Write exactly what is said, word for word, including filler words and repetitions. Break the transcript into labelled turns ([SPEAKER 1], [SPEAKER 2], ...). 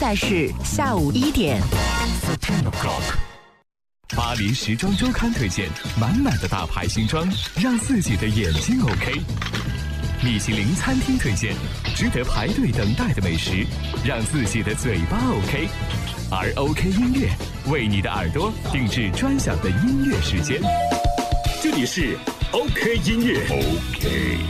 [SPEAKER 1] 在是下午一点。
[SPEAKER 2] 巴黎时装周刊推荐满满的大牌新装，让自己的眼睛 OK。米其林餐厅推荐值得排队等待的美食，让自己的嘴巴 OK。而 OK 音乐为你的耳朵定制专享的音乐时间。
[SPEAKER 3] 这里是 OK 音乐 OK。